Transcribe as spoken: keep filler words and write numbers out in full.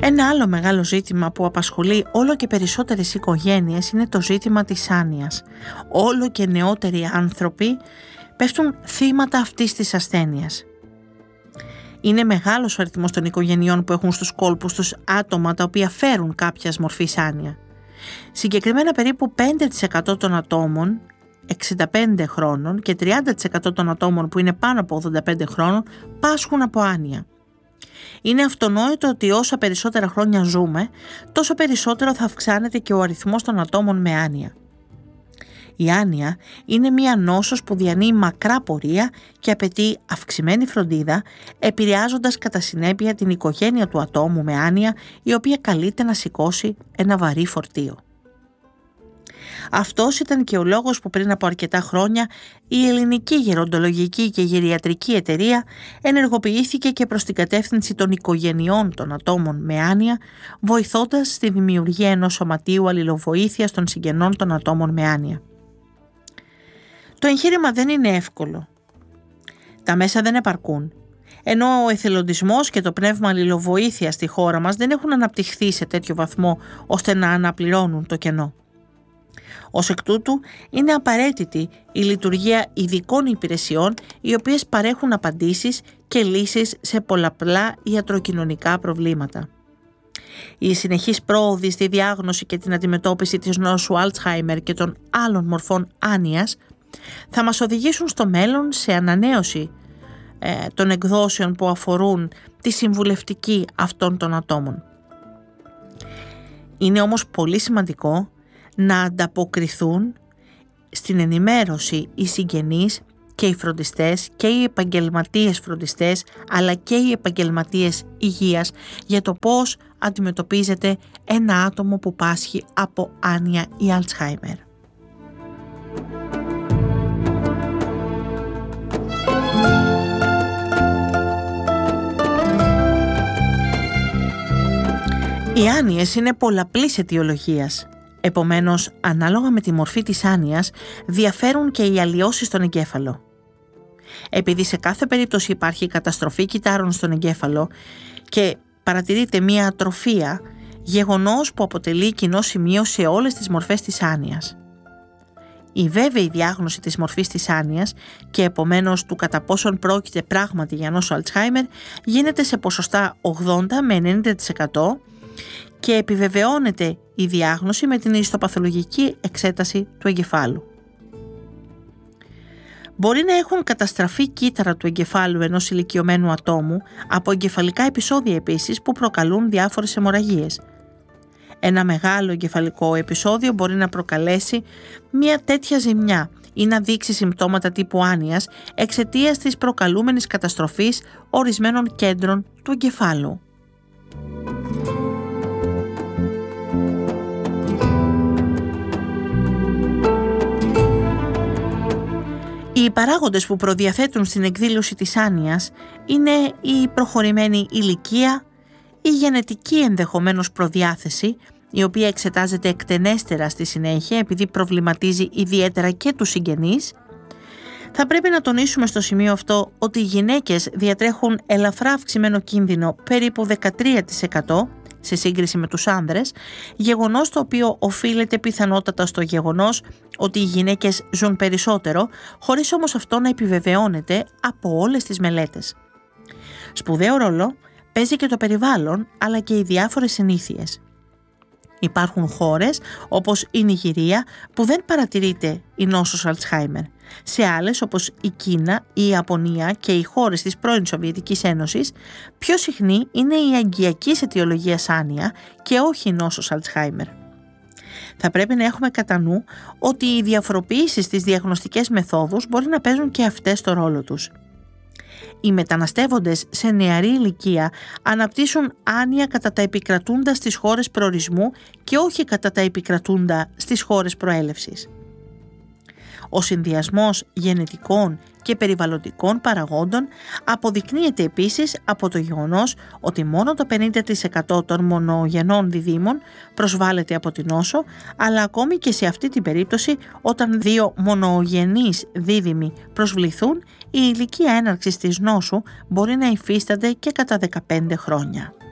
Ένα άλλο μεγάλο ζήτημα που απασχολεί όλο και περισσότερες οικογένειες είναι το ζήτημα της άνοιας. Όλο και νεότεροι άνθρωποι πέφτουν θύματα αυτής της ασθένειας. Είναι μεγάλος ο αριθμός των οικογενειών που έχουν στους κόλπους τους άτομα τα οποία φέρουν κάποιας μορφής άνοια. Συγκεκριμένα περίπου πέντε τοις εκατό των ατόμων εξήντα πέντε χρόνων και τριάντα τοις εκατό των ατόμων που είναι πάνω από ογδόντα πέντε χρόνων πάσχουν από άνοια. Είναι αυτονόητο ότι όσα περισσότερα χρόνια ζούμε, τόσο περισσότερο θα αυξάνεται και ο αριθμός των ατόμων με άνοια. Η άνοια είναι μία νόσος που διανύει μακρά πορεία και απαιτεί αυξημένη φροντίδα, επηρεάζοντας κατά συνέπεια την οικογένεια του ατόμου με άνοια, η οποία καλείται να σηκώσει ένα βαρύ φορτίο. Αυτός ήταν και ο λόγος που πριν από αρκετά χρόνια η Ελληνική Γεροντολογική και Γεριατρική Εταιρεία ενεργοποιήθηκε και προς την κατεύθυνση των οικογενειών των ατόμων με άνοια, βοηθώντας στη δημιουργία ενός σωματείου αλληλοβοήθειας των συγγενών των ατόμων με άνοια. Το εγχείρημα δεν είναι εύκολο. Τα μέσα δεν επαρκούν. Ενώ ο εθελοντισμός και το πνεύμα αλληλοβοήθειας στη χώρα μας δεν έχουν αναπτυχθεί σε τέτοιο βαθμό ώστε να αναπληρώνουν το κενό. Ως εκ τούτου, είναι απαραίτητη η λειτουργία ειδικών υπηρεσιών οι οποίες παρέχουν απαντήσεις και λύσεις σε πολλαπλά ιατροκοινωνικά προβλήματα. Η συνεχής πρόοδη στη διάγνωση και την αντιμετώπιση της νόσου Alzheimer και των άλλων μορφών άνοιας θα μας οδηγήσουν στο μέλλον σε ανανέωση ε, των εκδόσεων που αφορούν τη συμβουλευτική αυτών των ατόμων. Είναι όμως πολύ σημαντικό να ανταποκριθούν στην ενημέρωση οι συγγενείς και οι φροντιστές και οι επαγγελματίες φροντιστές αλλά και οι επαγγελματίες υγείας για το πώς αντιμετωπίζεται ένα άτομο που πάσχει από άνοια ή Alzheimer. Οι άνοιες είναι πολλαπλής αιτιολογίας. Επομένως, ανάλογα με τη μορφή της άνοιας, διαφέρουν και οι αλλοιώσεις στον εγκέφαλο. Επειδή σε κάθε περίπτωση υπάρχει καταστροφή κυττάρων στον εγκέφαλο και παρατηρείται μία ατροφία, γεγονός που αποτελεί κοινό σημείο σε όλες τις μορφές της άνοιας. Η βέβαιη διάγνωση της μορφής της άνοιας και επομένως του κατά πόσον πρόκειται πράγματι για νόσο Alzheimer γίνεται σε ποσοστά ογδόντα με ενενήντα τοις εκατό και επιβεβαιώνεται η διάγνωση με την ιστοπαθολογική εξέταση του εγκεφάλου. Μπορεί να έχουν καταστραφεί κύτταρα του εγκεφάλου ενός ηλικιωμένου ατόμου από εγκεφαλικά επεισόδια επίσης που προκαλούν διάφορες αιμορραγίες. Ένα μεγάλο εγκεφαλικό επεισόδιο μπορεί να προκαλέσει μια τέτοια ζημιά ή να δείξει συμπτώματα τύπου άνοιας εξαιτίας της προκαλούμενης καταστροφής ορισμένων κέντρων του εγκεφάλου. Οι παράγοντες που προδιαθέτουν στην εκδήλωση της άνοιας είναι η προχωρημένη ηλικία, η γενετική ενδεχομένως προδιάθεση, η οποία εξετάζεται εκτενέστερα στη συνέχεια επειδή προβληματίζει ιδιαίτερα και τους συγγενείς. Θα πρέπει να τονίσουμε στο σημείο αυτό ότι οι γυναίκες διατρέχουν ελαφρά αυξημένο κίνδυνο περίπου δεκατρία τοις εκατό σε σύγκριση με τους άνδρες, γεγονός το οποίο οφείλεται πιθανότατα στο γεγονός ότι οι γυναίκες ζουν περισσότερο, χωρίς όμως αυτό να επιβεβαιώνεται από όλες τις μελέτες. Σπουδαίο ρόλο παίζει και το περιβάλλον, αλλά και οι διάφορες συνήθειες. Υπάρχουν χώρες όπως η Νιγηρία που δεν παρατηρείται η νόσος Alzheimer. Σε άλλες όπως η Κίνα, η Ιαπωνία και οι χώρες της πρώην Σοβιετικής Ένωσης πιο συχνή είναι η αγκιακής αιτιολογίας άνοια και όχι η νόσος Alzheimer. Θα πρέπει να έχουμε κατά νου ότι οι διαφοροποιήσεις στις διαγνωστικές μεθόδους μπορεί να παίζουν και αυτές το ρόλο τους. Οι μεταναστεύοντες σε νεαρή ηλικία αναπτύσσουν άνοια κατά τα επικρατούντα στις χώρες προορισμού και όχι κατά τα επικρατούντα στις χώρες προέλευσης. Ο συνδυασμός γενετικών και περιβαλλοντικών παραγόντων αποδεικνύεται επίσης από το γεγονός ότι μόνο το πενήντα τοις εκατό των μονογενών διδύμων προσβάλλεται από την νόσο, αλλά ακόμη και σε αυτή την περίπτωση όταν δύο μονογενείς δίδυμοι προσβληθούν, η ηλικία έναρξης της νόσου μπορεί να υφίσταται και κατά δεκαπέντε χρόνια.